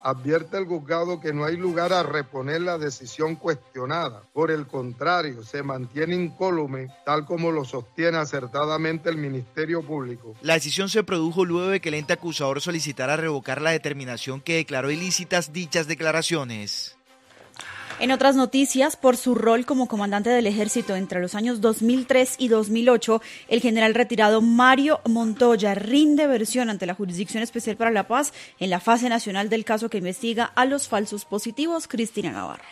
Advierte el juzgado que no hay lugar a reponer la decisión cuestionada. Por el contrario, se mantiene incólume, tal como lo sostiene acertadamente el Ministerio Público. La decisión se produjo luego de que el ente acusador solicitara revocar la determinación que declaró ilícitas dichas declaraciones. En otras noticias, por su rol como comandante del ejército entre los años 2003 y 2008, el general retirado Mario Montoya rinde versión ante la Jurisdicción Especial para la Paz en la fase nacional del caso que investiga a los falsos positivos. Cristina Navarro.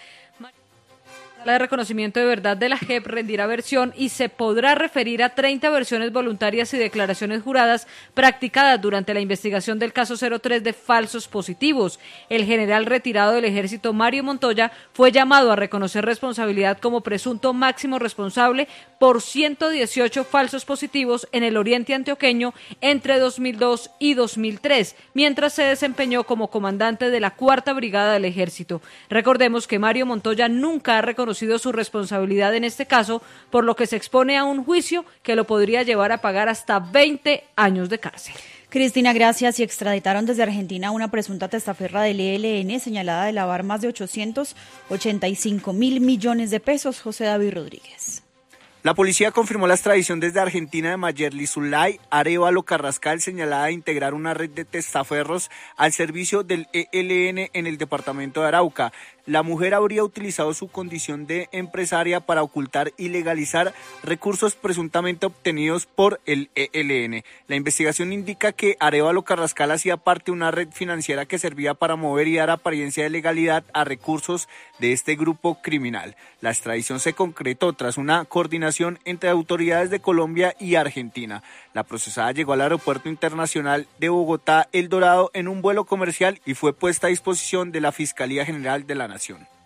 La de reconocimiento de verdad de la JEP rendirá versión y se podrá referir a 30 versiones voluntarias y declaraciones juradas practicadas durante la investigación del caso 03 de falsos positivos. El general retirado del ejército Mario Montoya fue llamado a reconocer responsabilidad como presunto máximo responsable por 118 falsos positivos en el oriente antioqueño entre 2002 y 2003, mientras se desempeñó como comandante de la 4ª Brigada del Ejército. Recordemos que Mario Montoya nunca ha reconocido su responsabilidad en este caso, por lo que se expone a un juicio que lo podría llevar a pagar hasta 20 años de cárcel. Cristina, gracias. Y extraditaron desde Argentina a una presunta testaferra del ELN señalada de lavar más de 885 mil millones de pesos. José David Rodríguez. La policía confirmó la extradición desde Argentina de Mayerly Zulay Arévalo Carrascal, señalada de integrar una red de testaferros al servicio del ELN en el departamento de Arauca. La mujer habría utilizado su condición de empresaria para ocultar y legalizar recursos presuntamente obtenidos por el ELN. La investigación indica que Arévalo Carrascal hacía parte de una red financiera que servía para mover y dar apariencia de legalidad a recursos de este grupo criminal. La extradición se concretó tras una coordinación entre autoridades de Colombia y Argentina. La procesada llegó al Aeropuerto Internacional de Bogotá El Dorado en un vuelo comercial y fue puesta a disposición de la Fiscalía General de la Nación.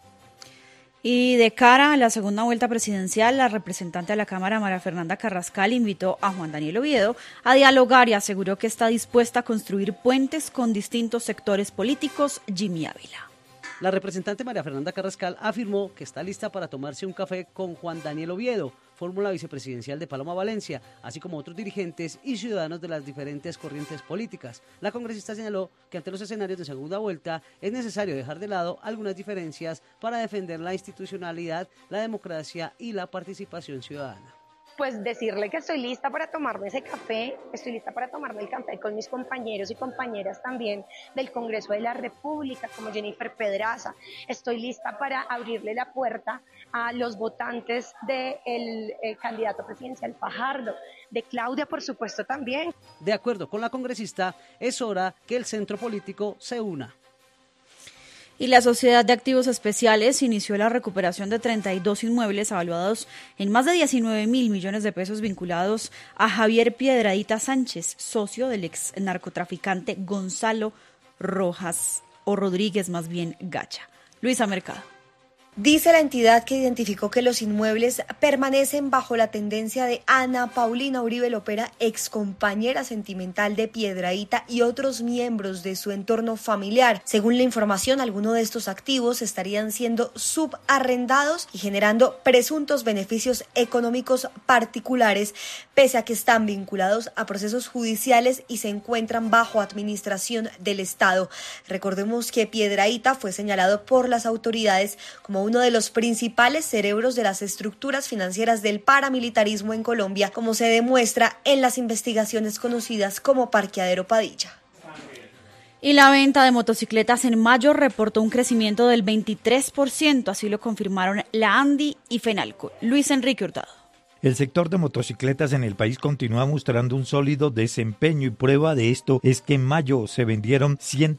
Y de cara a la segunda vuelta presidencial, la representante de la Cámara, María Fernanda Carrascal, invitó a Juan Daniel Oviedo a dialogar y aseguró que está dispuesta a construir puentes con distintos sectores políticos. Jimmy Ávila. La representante María Fernanda Carrascal afirmó que está lista para tomarse un café con Juan Daniel Oviedo, fórmula vicepresidencial de Paloma Valencia, así como otros dirigentes y ciudadanos de las diferentes corrientes políticas. La congresista señaló que ante los escenarios de segunda vuelta es necesario dejar de lado algunas diferencias para defender la institucionalidad, la democracia y la participación ciudadana. Pues decirle que estoy lista para tomarme ese café, estoy lista para tomarme el café con mis compañeros y compañeras también del Congreso de la República, como Jennifer Pedraza. Estoy lista para abrirle la puerta a los votantes del candidato presidencial Fajardo, de Claudia, por supuesto, también. De acuerdo con la congresista, es hora que el centro político se una. Y la Sociedad de Activos Especiales inició la recuperación de 32 inmuebles evaluados en más de 19 mil millones de pesos vinculados a Javier Piedradita Sánchez, socio del ex narcotraficante Gonzalo Rojas, o Rodríguez más bien Gacha. Luisa Mercado. Dice la entidad que identificó que los inmuebles permanecen bajo la tendencia de Ana Paulina Uribe Lopera, excompañera sentimental de Piedradita y otros miembros de su entorno familiar. Según la información, algunos de estos activos estarían siendo subarrendados y generando presuntos beneficios económicos particulares, pese a que están vinculados a procesos judiciales y se encuentran bajo administración del Estado. Recordemos que Piedradita fue señalado por las autoridades como uno de los principales cerebros de las estructuras financieras del paramilitarismo en Colombia, como se demuestra en las investigaciones conocidas como Parqueadero Padilla. Y la venta de motocicletas en mayo reportó un crecimiento del 23%, así lo confirmaron la ANDI y FENALCO. Luis Enrique Hurtado. El sector de motocicletas en el país continúa mostrando un sólido desempeño y prueba de esto es que en mayo se vendieron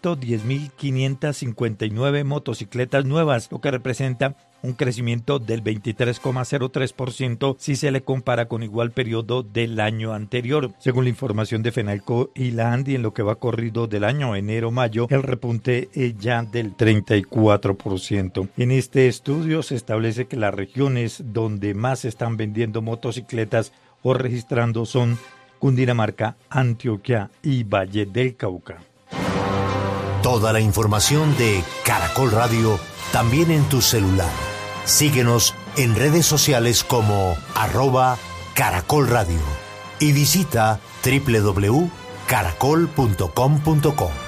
110.559 motocicletas nuevas, lo que representa un crecimiento del 23,03% si se le compara con igual periodo del año anterior. Según la información de FENALCO y la ANDI, en lo que va corrido del año enero-mayo, el repunte es ya del 34%. En este estudio se establece que las regiones donde más se están vendiendo motocicletas o registrando son Cundinamarca, Antioquia y Valle del Cauca. Toda la información de Caracol Radio también en tu celular. Síguenos en redes sociales como @Caracol Radio y visita www.caracol.com.co.